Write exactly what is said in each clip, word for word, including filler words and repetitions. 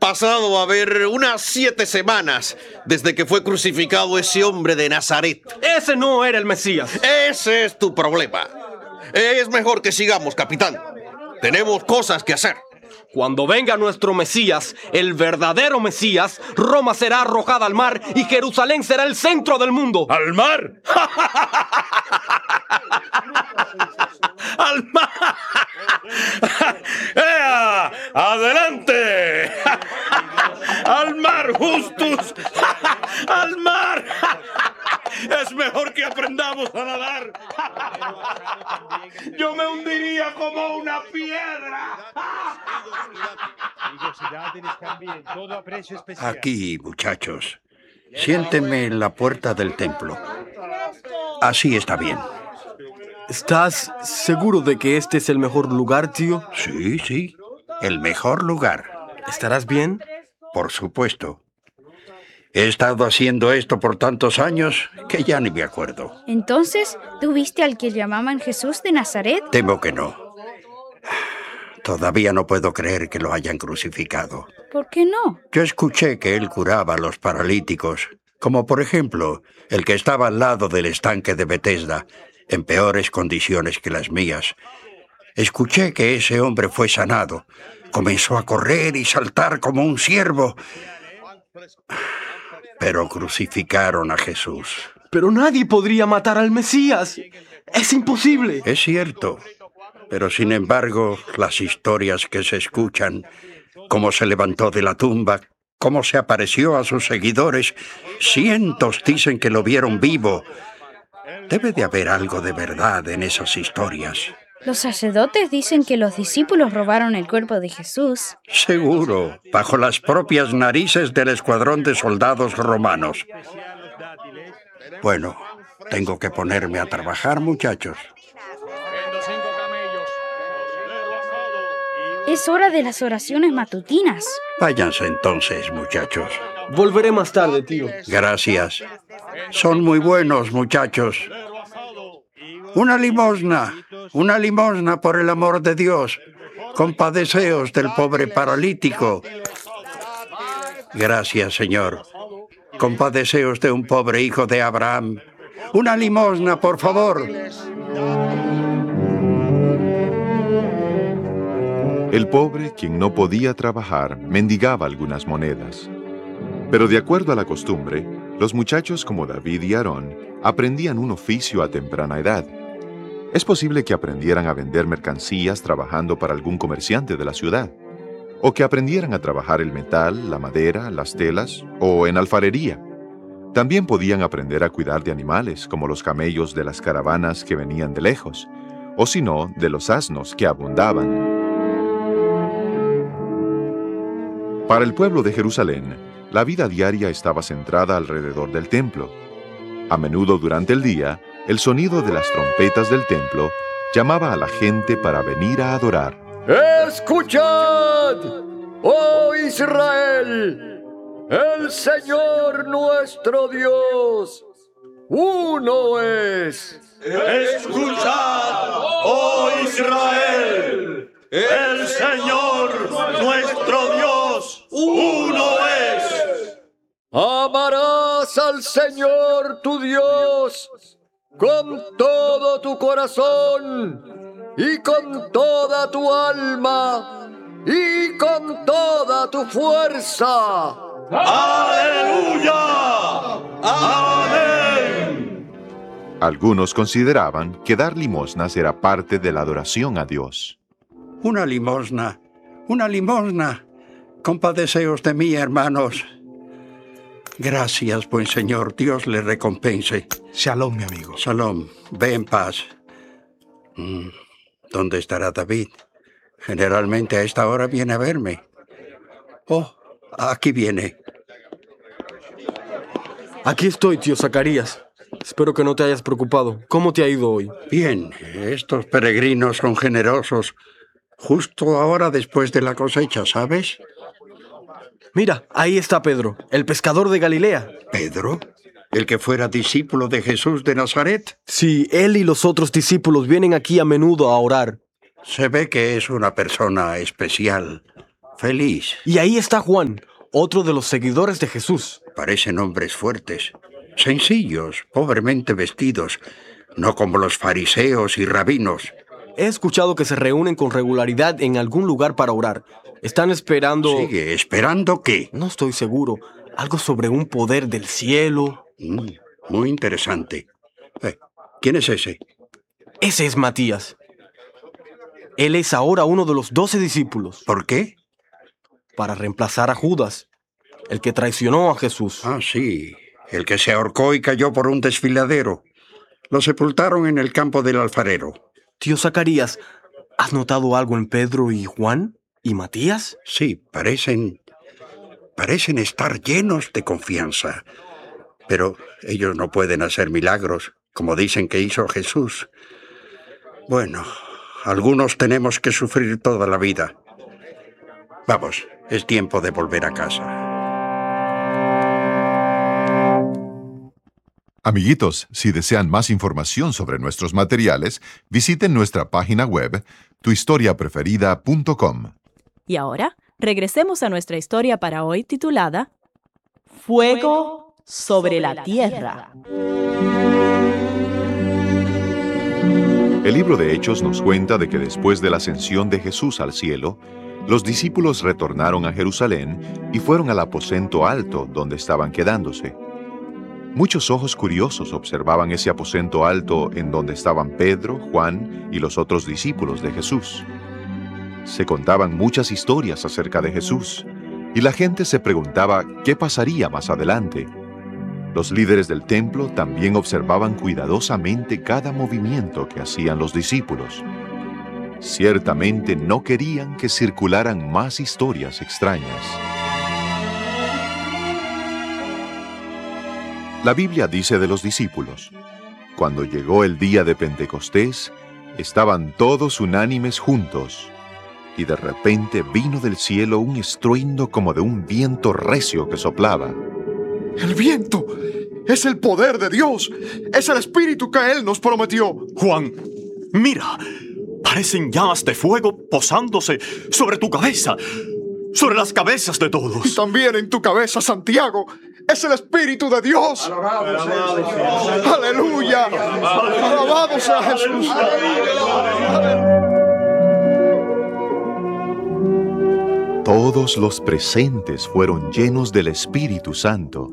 pasado a ver unas siete semanas desde que fue crucificado ese hombre de Nazaret. Ese no era el Mesías. Ese es tu problema. Es mejor que sigamos, capitán. Tenemos cosas que hacer. Cuando venga nuestro Mesías, el verdadero Mesías, Roma será arrojada al mar y Jerusalén será el centro del mundo. ¿Al mar? ¡Al mar! ¡Ea! ¡Adelante! ¡Al mar, Justus! ¡Al mar! Es mejor que aprendamos a nadar. Yo me hundiría como una piedra. Aquí, muchachos. Siéntenme en la puerta del templo. Así está bien. ¿Estás seguro de que este es el mejor lugar, tío? Sí, sí. El mejor lugar. ¿Estarás bien? Por supuesto. He estado haciendo esto por tantos años que ya ni me acuerdo. Entonces, ¿tú viste al que llamaban Jesús de Nazaret? Temo que no. Todavía no puedo creer que lo hayan crucificado. ¿Por qué no? Yo escuché que él curaba a los paralíticos, como por ejemplo el que estaba al lado del estanque de Betesda, en peores condiciones que las mías. Escuché que ese hombre fue sanado. Comenzó a correr y saltar como un ciervo. Pero crucificaron a Jesús. Pero nadie podría matar al Mesías. Es imposible. Es cierto. Pero sin embargo, las historias que se escuchan, cómo se levantó de la tumba, cómo se apareció a sus seguidores, cientos dicen que lo vieron vivo. Debe de haber algo de verdad en esas historias. Los sacerdotes dicen que los discípulos robaron el cuerpo de Jesús. Seguro, bajo las propias narices del escuadrón de soldados romanos. Bueno, tengo que ponerme a trabajar, muchachos. Es hora de las oraciones matutinas. Váyanse entonces, muchachos. Volveré más tarde, tío. Gracias. Son muy buenos, muchachos. Una limosna, una limosna por el amor de Dios. Compadeceos del pobre paralítico. Gracias, Señor. Compadeceos de un pobre hijo de Abraham. Una limosna, por favor. El pobre, quien no podía trabajar, mendigaba algunas monedas. Pero de acuerdo a la costumbre, los muchachos como David y Aarón aprendían un oficio a temprana edad. Es posible que aprendieran a vender mercancías trabajando para algún comerciante de la ciudad, o que aprendieran a trabajar el metal, la madera, las telas, o en alfarería. También podían aprender a cuidar de animales, como los camellos de las caravanas que venían de lejos, o si no, de los asnos que abundaban. Para el pueblo de Jerusalén, la vida diaria estaba centrada alrededor del templo. A menudo durante el día, el sonido de las trompetas del templo llamaba a la gente para venir a adorar. ¡Escuchad, oh Israel! El Señor nuestro Dios, uno es. ¡Escuchad, oh Israel! El Señor nuestro Dios, uno es. Amarás al Señor tu Dios con todo tu corazón y con toda tu alma y con toda tu fuerza. ¡Aleluya! ¡Amén! Algunos consideraban que dar limosnas era parte de la adoración a Dios. Una limosna, una limosna. Compadeceos de mí, hermanos. Gracias, buen Señor. Dios le recompense. Shalom, mi amigo. Shalom. Ve en paz. ¿Dónde estará David? Generalmente a esta hora viene a verme. Oh, aquí viene. Aquí estoy, tío Zacarías. Espero que no te hayas preocupado. ¿Cómo te ha ido hoy? Bien, estos peregrinos son generosos. Justo ahora después de la cosecha, ¿sabes? Mira, ahí está Pedro, el pescador de Galilea. ¿Pedro? ¿El que fuera discípulo de Jesús de Nazaret? Sí, él y los otros discípulos vienen aquí a menudo a orar. Se ve que es una persona especial. feliz. Y ahí está Juan, otro de los seguidores de Jesús. Parecen hombres fuertes, sencillos, pobremente vestidos, no como los fariseos y rabinos. He escuchado que se reúnen con regularidad en algún lugar para orar. Están esperando... Sigue, ¿esperando qué? No estoy seguro. Algo sobre un poder del cielo. Mm, muy interesante. Eh, ¿Quién es ese? Ese es Matías. Él es ahora uno de los doce discípulos. ¿Por qué? Para reemplazar a Judas, el que traicionó a Jesús. Ah, sí, el que se ahorcó y cayó por un desfiladero. Lo sepultaron en el campo del alfarero. Tío Zacarías, ¿has notado algo en Pedro y Juan y Matías? Sí, parecen... parecen estar llenos de confianza. Pero ellos no pueden hacer milagros, como dicen que hizo Jesús. Bueno, algunos tenemos que sufrir toda la vida. Vamos, es tiempo de volver a casa. Amiguitos, si desean más información sobre nuestros materiales, visiten nuestra página web tu historia preferida punto com. Y ahora, regresemos a nuestra historia para hoy titulada Fuego sobre la Tierra. El libro de Hechos nos cuenta de que después de la ascensión de Jesús al cielo, los discípulos retornaron a Jerusalén y fueron al aposento alto donde estaban quedándose. Muchos ojos curiosos observaban ese aposento alto en donde estaban Pedro, Juan y los otros discípulos de Jesús. Se contaban muchas historias acerca de Jesús, y la gente se preguntaba qué pasaría más adelante. Los líderes del templo también observaban cuidadosamente cada movimiento que hacían los discípulos. Ciertamente no querían que circularan más historias extrañas. La Biblia dice de los discípulos: cuando llegó el día de Pentecostés, estaban todos unánimes juntos, y de repente vino del cielo un estruendo como de un viento recio que soplaba. ¡El viento! ¡Es el poder de Dios! ¡Es el Espíritu que Él nos prometió! Juan, mira, parecen llamas de fuego posándose sobre tu cabeza, sobre las cabezas de todos. Y también en tu cabeza, Santiago. ¡Es el Espíritu de Dios! ¡Aleluya! ¡Alabado sea Jesús! Todos los presentes fueron llenos del Espíritu Santo.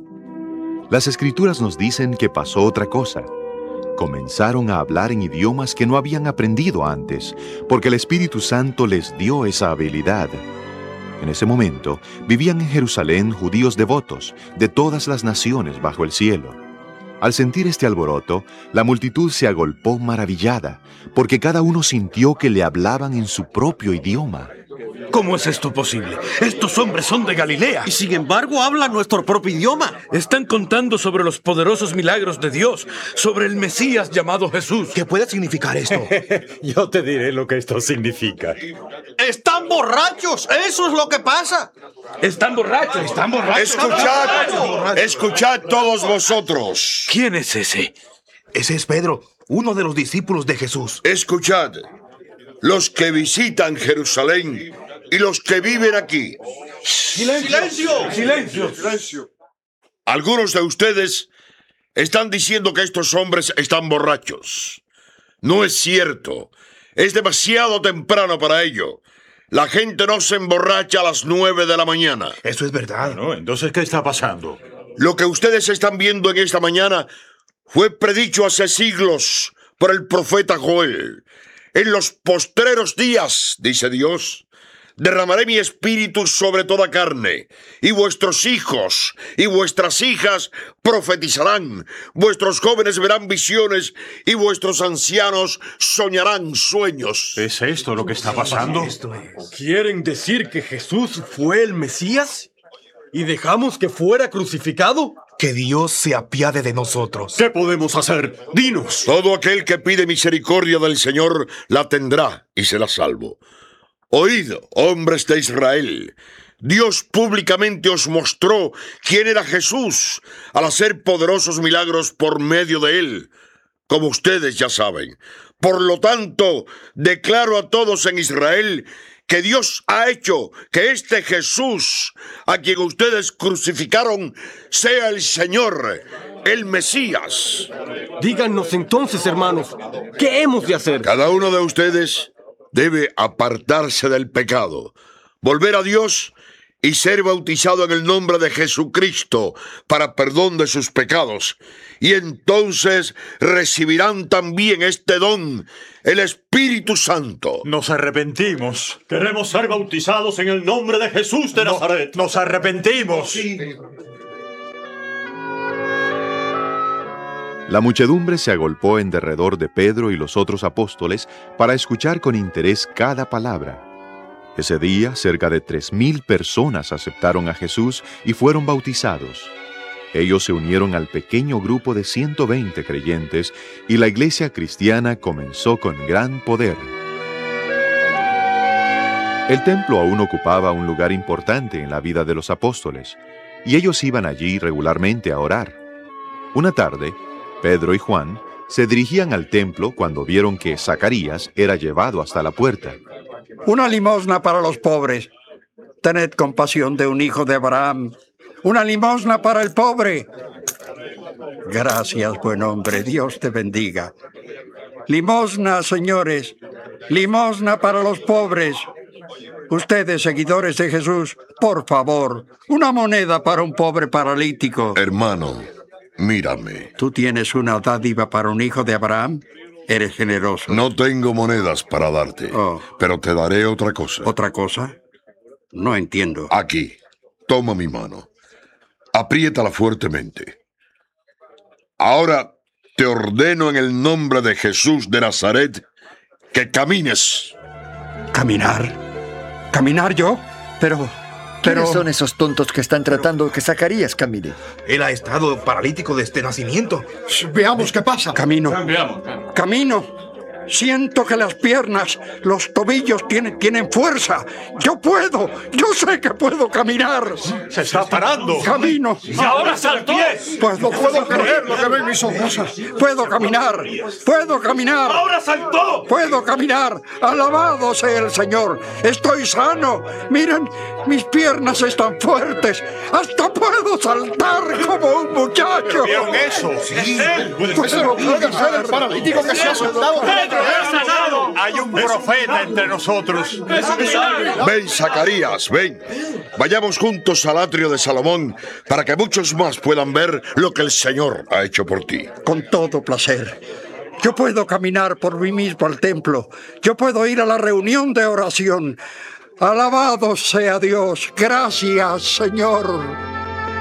Las Escrituras nos dicen que pasó otra cosa. Comenzaron a hablar en idiomas que no habían aprendido antes, porque el Espíritu Santo les dio esa habilidad. En ese momento, vivían en Jerusalén judíos devotos de todas las naciones bajo el cielo. Al sentir este alboroto, la multitud se agolpó maravillada, porque cada uno sintió que le hablaban en su propio idioma. ¿Cómo es esto posible? Estos hombres son de Galilea. Y sin embargo hablan nuestro propio idioma. Están contando sobre los poderosos milagros de Dios, sobre el Mesías llamado Jesús. ¿Qué puede significar esto? Yo te diré lo que esto significa. ¡Están borrachos! ¡Eso es lo que pasa! Están borrachos. Están borrachos. Escuchad, escuchad todos vosotros. ¿Quién es ese? Ese es Pedro, uno de los discípulos de Jesús. Escuchad, los que visitan Jerusalén y los que viven aquí. ¡Silencio! ¡Silencio! ¡Silencio! Algunos de ustedes están diciendo que estos hombres están borrachos. No es cierto. Es demasiado temprano para ello. La gente no se emborracha a las nueve de la mañana. Eso es verdad. ¿No? Entonces, ¿qué está pasando? Lo que ustedes están viendo en esta mañana fue predicho hace siglos por el profeta Joel. En los postreros días, dice Dios, derramaré mi espíritu sobre toda carne, y vuestros hijos y vuestras hijas profetizarán, vuestros jóvenes verán visiones, y vuestros ancianos soñarán sueños. ¿Es esto lo que está pasando? ¿Quieren decir que Jesús fue el Mesías? ¿Y dejamos que fuera crucificado? Que Dios se apiade de nosotros. ¿Qué podemos hacer? ¡Dinos! Todo aquel que pide misericordia del Señor la tendrá y será salvo. Oíd, hombres de Israel, Dios públicamente os mostró quién era Jesús al hacer poderosos milagros por medio de él, como ustedes ya saben. Por lo tanto, declaro a todos en Israel que Dios ha hecho que este Jesús, a quien ustedes crucificaron, sea el Señor, el Mesías. Díganos entonces, hermanos, ¿qué hemos de hacer? Cada uno de ustedes debe apartarse del pecado, volver a Dios y ser bautizado en el nombre de Jesucristo para perdón de sus pecados. Y entonces recibirán también este don, el Espíritu Santo. Nos arrepentimos. Queremos ser bautizados en el nombre de Jesús de Nazaret. Nos arrepentimos. La muchedumbre se agolpó en derredor de Pedro y los otros apóstoles para escuchar con interés cada palabra. Ese día, cerca de tres mil personas aceptaron a Jesús y fueron bautizados. Ellos se unieron al pequeño grupo de ciento veinte creyentes y la iglesia cristiana comenzó con gran poder. El templo aún ocupaba un lugar importante en la vida de los apóstoles, y ellos iban allí regularmente a orar. Una tarde, Pedro y Juan se dirigían al templo cuando vieron que Zacarías era llevado hasta la puerta. Una limosna para los pobres. Tened compasión de un hijo de Abraham. Una limosna para el pobre. Gracias, buen hombre. Dios te bendiga. Limosna, señores. Limosna para los pobres. Ustedes, seguidores de Jesús, por favor, una moneda para un pobre paralítico. Hermano, mírame. ¿Tú tienes una dádiva para un hijo de Abraham? Eres generoso. No tengo monedas para darte, oh. pero te daré otra cosa. ¿Otra cosa? No entiendo. Aquí, toma mi mano. Apriétala fuertemente. Ahora te ordeno en el nombre de Jesús de Nazaret que camines. ¿Caminar? ¿Caminar yo? Pero... Pero... ¿Quiénes son esos tontos que están tratando que Zacarías camine? Él ha estado paralítico desde nacimiento. Veamos qué pasa. Camino. Camino. Siento que las piernas, los tobillos tienen, tienen fuerza. Yo puedo. Yo sé que puedo caminar. Se está parando. Camino. Y ahora saltó. Pues no puedo creer lo que ven mis ojos. Puedo caminar. Puedo caminar. Ahora saltó. Puedo caminar. Alabado sea el Señor. Estoy sano. Miren, mis piernas están fuertes. Hasta puedo saltar como un muchacho. ¿Vieron eso? Sí. Puede ser el paralítico que se ha soltado. Hay un profeta entre nosotros. Ven, Zacarías, ven. Vayamos juntos al atrio de Salomón para que muchos más puedan ver lo que el Señor ha hecho por ti. Con todo placer. Yo puedo caminar por mí mismo al templo. Yo puedo ir a la reunión de oración. Alabado sea Dios. Gracias, Señor.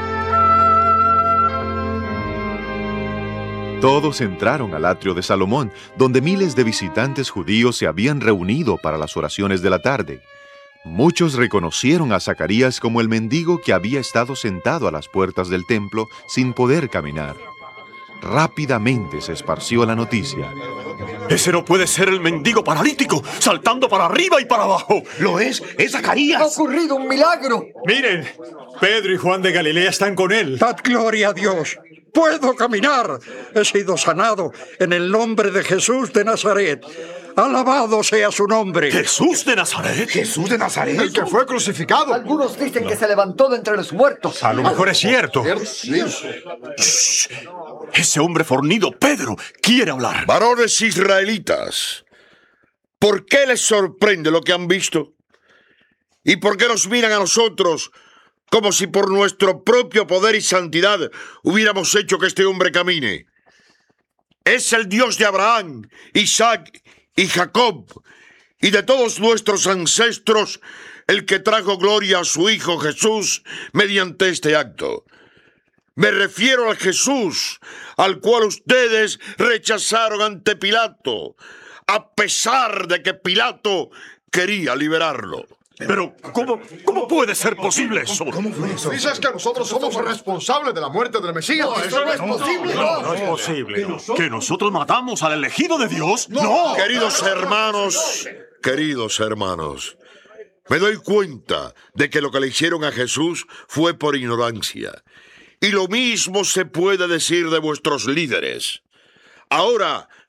Todos entraron al atrio de Salomón, donde miles de visitantes judíos se habían reunido para las oraciones de la tarde. Muchos reconocieron a Zacarías como el mendigo que había estado sentado a las puertas del templo sin poder caminar. Rápidamente se esparció la noticia. Ese no puede ser el mendigo paralítico, saltando para arriba y para abajo. Lo es, es Zacarías. Ha ocurrido un milagro. Miren, Pedro y Juan de Galilea están con él. Dad gloria a Dios. Puedo caminar. He sido sanado en el nombre de Jesús de Nazaret. Alabado sea su nombre. ¿Jesús de Nazaret? ¿Jesús de Nazaret? El que fue crucificado. Algunos dicen que se levantó de entre los muertos. A lo mejor es cierto. Shh. Ese hombre fornido, Pedro, quiere hablar. Varones israelitas, ¿por qué les sorprende lo que han visto? ¿Y por qué nos miran a nosotros como si por nuestro propio poder y santidad hubiéramos hecho que este hombre camine? Es el Dios de Abraham, Isaac y Jacob, y de todos nuestros ancestros, el que trajo gloria a su Hijo Jesús mediante este acto. Me refiero al Jesús, al cual ustedes rechazaron ante Pilato, a pesar de que Pilato quería liberarlo. Pero, ¿cómo, cómo puede ser posible eso? ¿Cómo fue eso? Dices que nosotros somos responsables de la muerte del Mesías. No, eso no es posible. No, no es posible. ¿Que nosotros matamos al elegido de Dios? No. Queridos hermanos, queridos hermanos, me doy cuenta de que lo que le hicieron a Jesús fue por ignorancia. Y lo mismo se puede decir de vuestros líderes. Ahora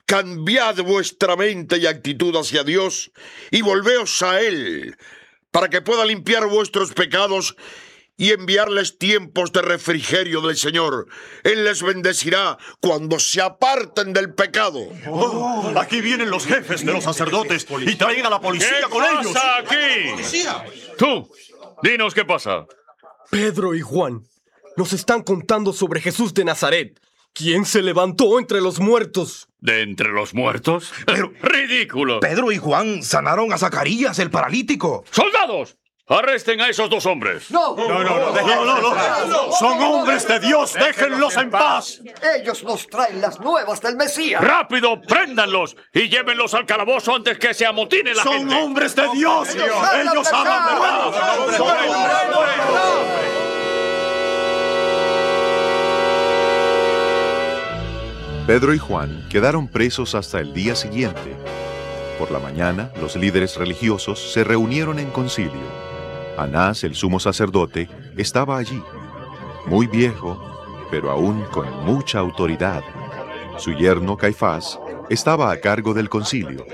cambiad vuestra mente y actitud hacia Dios y volveos a Él, para que pueda limpiar vuestros pecados y enviarles tiempos de refrigerio del Señor. Él les bendecirá cuando se aparten del pecado. Oh, aquí vienen los jefes de los sacerdotes y traen a la policía con ellos. ¿Qué pasa aquí? Tú, dinos qué pasa. Pedro y Juan nos están contando sobre Jesús de Nazaret, quien se levantó entre los muertos. ¿De entre los muertos? Pero, ¡ridículo! Pedro y Juan sanaron a Zacarías, el paralítico. ¡Soldados! ¡Arresten a esos dos hombres! ¡No! No, no, no, no, no, no. Son hombres de Dios, déjenlos en paz. Ellos nos traen las nuevas del Mesías. ¡Rápido, préndanlos y llévenlos al calabozo antes que se amotine la Son gente! Son hombres de Dios, ellos hablan de verdad. Pedro y Juan quedaron presos hasta el día siguiente. Por la mañana, los líderes religiosos se reunieron en concilio. Anás, el sumo sacerdote, estaba allí, muy viejo, pero aún con mucha autoridad. Su yerno Caifás estaba a cargo del concilio.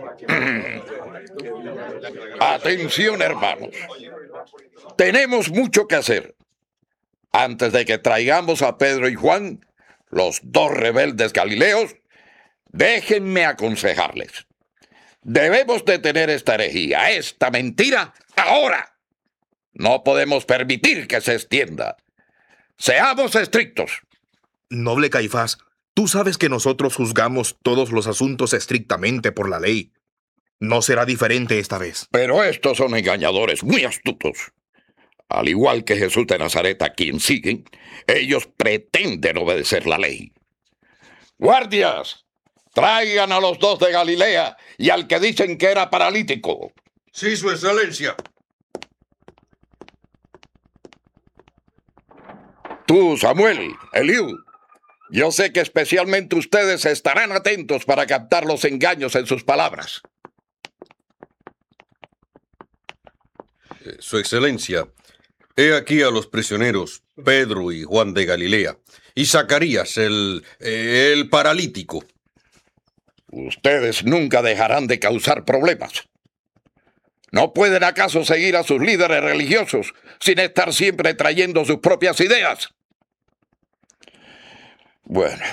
Atención, hermanos. Tenemos mucho que hacer. Antes de que traigamos a Pedro y Juan, los dos rebeldes galileos, déjenme aconsejarles. Debemos detener esta herejía, esta mentira, ahora. No podemos permitir que se extienda. Seamos estrictos. Noble Caifás, tú sabes que nosotros juzgamos todos los asuntos estrictamente por la ley. No será diferente esta vez. Pero estos son engañadores muy astutos. Al igual que Jesús de Nazaret, a quien siguen, ellos pretenden obedecer la ley. ¡Guardias! Traigan a los dos de Galilea y al que dicen que era paralítico. Sí, su excelencia. Tú, Samuel, Eliú, yo sé que especialmente ustedes estarán atentos para captar los engaños en sus palabras. Su excelencia, he aquí a los prisioneros Pedro y Juan de Galilea y Zacarías, el, el paralítico. Ustedes nunca dejarán de causar problemas. ¿No pueden acaso seguir a sus líderes religiosos sin estar siempre trayendo sus propias ideas? Bueno,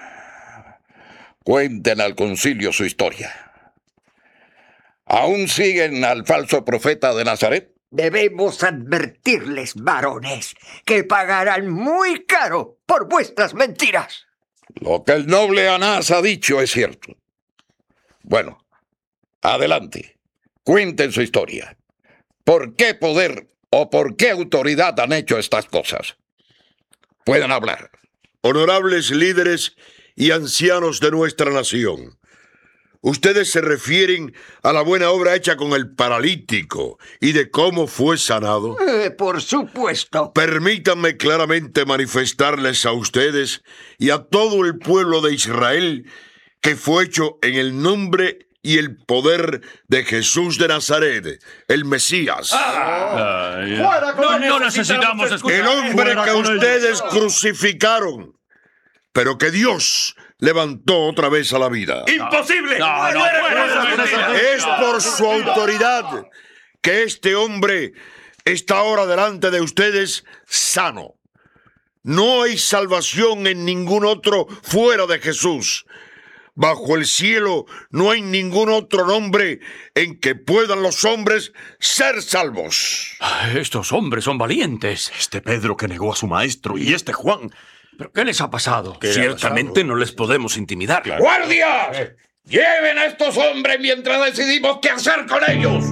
cuenten al concilio su historia. ¿Aún siguen al falso profeta de Nazaret? Debemos advertirles, varones, que pagarán muy caro por vuestras mentiras. Lo que el noble Anás ha dicho es cierto. Bueno, adelante. Cuenten su historia. ¿Por qué poder o por qué autoridad han hecho estas cosas? Pueden hablar. Honorables líderes y ancianos de nuestra nación, ustedes se refieren a la buena obra hecha con el paralítico y de cómo fue sanado. Eh, por supuesto. Permítanme claramente manifestarles a ustedes y a todo el pueblo de Israel que fue hecho en el nombre y el poder de Jesús de Nazaret, el Mesías. Ah, ah, yeah. no, no necesitamos escuchar. El hombre que ustedes crucificaron, pero que Dios levantó otra vez a la vida. ¡Imposible! No, no, es por su autoridad que este hombre está ahora delante de ustedes sano. No hay salvación en ningún otro fuera de Jesús. Bajo el cielo no hay ningún otro nombre en que puedan los hombres ser salvos. Estos hombres son valientes. Este Pedro que negó a su maestro y este Juan. ¿Pero qué les ha pasado? Ciertamente pasado? No les podemos intimidar. Claro. ¡Guardias! Eh. ¡Lleven a estos hombres mientras decidimos qué hacer con ellos!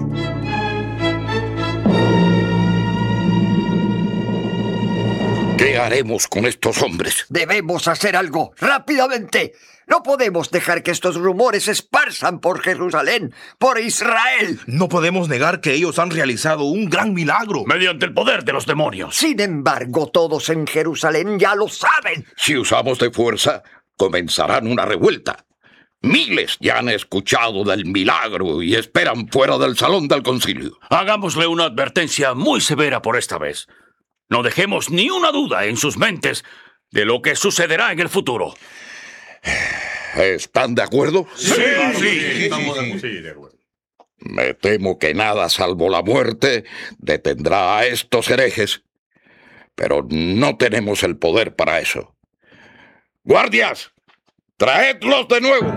¿Qué haremos con estos hombres? Debemos hacer algo, rápidamente. No podemos dejar que estos rumores se esparzan por Jerusalén, por Israel. No podemos negar que ellos han realizado un gran milagro. Mediante el poder de los demonios. Sin embargo, todos en Jerusalén ya lo saben. Si usamos de fuerza, comenzarán una revuelta. Miles ya han escuchado del milagro y esperan fuera del salón del concilio. Hagámosle una advertencia muy severa por esta vez. No dejemos ni una duda en sus mentes de lo que sucederá en el futuro. ¿Están de acuerdo? Sí, sí, Sí, de acuerdo. Me temo que nada salvo la muerte detendrá a estos herejes, pero no tenemos el poder para eso. ¡Guardias! ¡Traedlos de nuevo!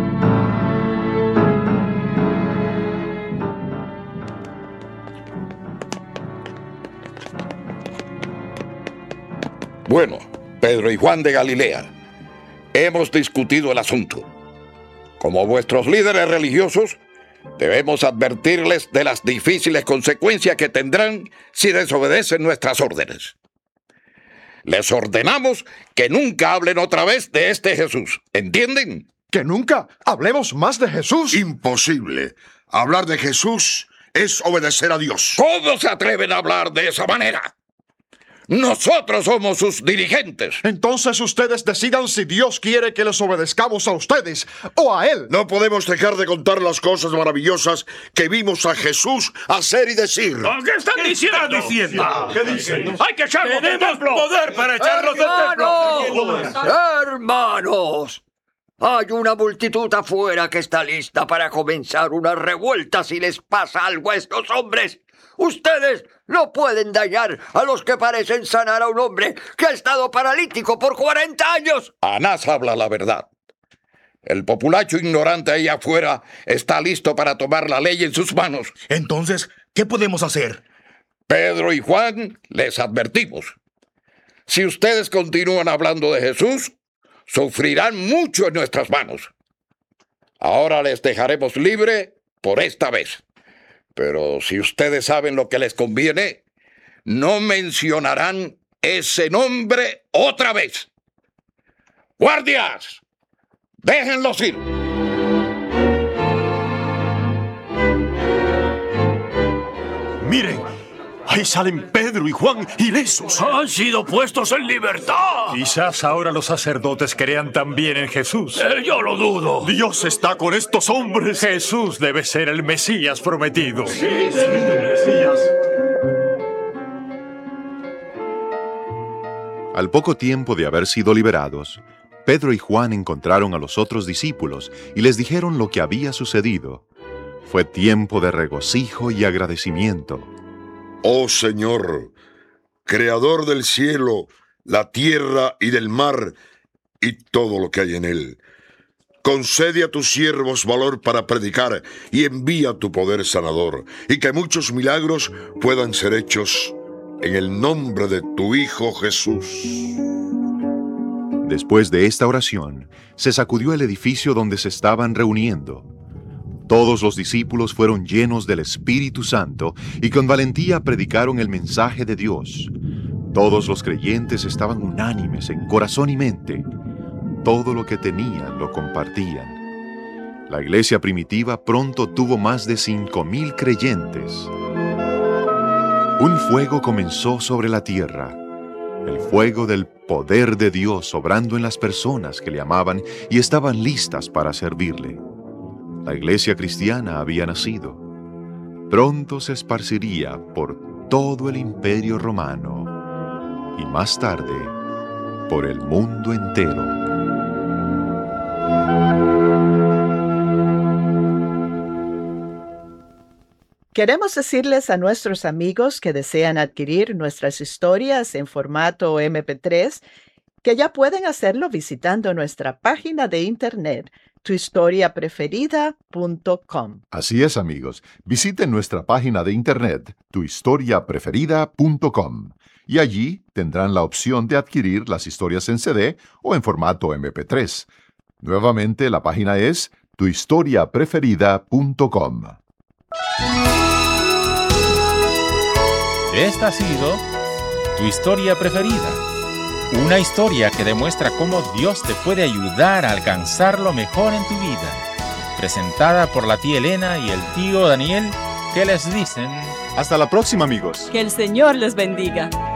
Bueno, Pedro y Juan de Galilea, hemos discutido el asunto. Como vuestros líderes religiosos, debemos advertirles de las difíciles consecuencias que tendrán si desobedecen nuestras órdenes. Les ordenamos que nunca hablen otra vez de este Jesús. ¿Entienden? ¿Que nunca hablemos más de Jesús? Imposible. Hablar de Jesús es obedecer a Dios. ¿Cómo se atreven a hablar de esa manera? Nosotros somos sus dirigentes. Entonces ustedes decidan si Dios quiere que les obedezcamos a ustedes o a Él. No podemos dejar de contar las cosas maravillosas que vimos a Jesús hacer y decir. ¿Qué están ¿Qué diciendo? están diciendo? ¿Qué dicen? ¡Hay que echarlos del Tenemos templo! poder para echarlos del templo. ¡Hermanos! ¡Hermanos! Hay una multitud afuera que está lista para comenzar una revuelta si les pasa algo a estos hombres. Ustedes no pueden dañar a los que parecen sanar a un hombre que ha estado paralítico por cuarenta años. Anás habla la verdad. El populacho ignorante ahí afuera está listo para tomar la ley en sus manos. Entonces, ¿qué podemos hacer? Pedro y Juan, les advertimos. Si ustedes continúan hablando de Jesús, sufrirán mucho en nuestras manos. Ahora les dejaremos libre por esta vez. Pero si ustedes saben lo que les conviene, no mencionarán ese nombre otra vez. ¡Guardias! ¡Déjenlos ir! Miren, ahí salen Pedro y Juan ilesos. Han sido puestos en libertad. Quizás ahora los sacerdotes crean también en Jesús. Eh, yo lo dudo. Dios está con estos hombres. Jesús debe ser el Mesías prometido. Al poco tiempo de haber sido liberados, Pedro y Juan encontraron a los otros discípulos y les dijeron lo que había sucedido. Fue tiempo de regocijo y agradecimiento. Oh Señor, Creador del cielo, la tierra y del mar, y todo lo que hay en él, concede a tus siervos valor para predicar y envía tu poder sanador, y que muchos milagros puedan ser hechos en el nombre de tu Hijo Jesús. Después de esta oración, se sacudió el edificio donde se estaban reuniendo. Todos los discípulos fueron llenos del Espíritu Santo y con valentía predicaron el mensaje de Dios. Todos los creyentes estaban unánimes en corazón y mente. Todo lo que tenían lo compartían. La iglesia primitiva pronto tuvo más de cinco mil creyentes. Un fuego comenzó sobre la tierra, el fuego del poder de Dios obrando en las personas que le amaban y estaban listas para servirle. La iglesia cristiana había nacido. Pronto se esparciría por todo el imperio romano y más tarde por el mundo entero. Queremos decirles a nuestros amigos que desean adquirir nuestras historias en formato eme pe tres que ya pueden hacerlo visitando nuestra página de internet tu historia preferida punto com. Así es, amigos. Visiten nuestra página de internet tu historia preferida punto com y allí tendrán la opción de adquirir las historias en ce de o en formato eme pe tres. Nuevamente, la página es tu historia preferida punto com. Esta ha sido Tu Historia Preferida, una historia que demuestra cómo Dios te puede ayudar a alcanzar lo mejor en tu vida. Presentada por la tía Elena y el tío Daniel, que les dicen... Hasta la próxima, amigos. Que el Señor les bendiga.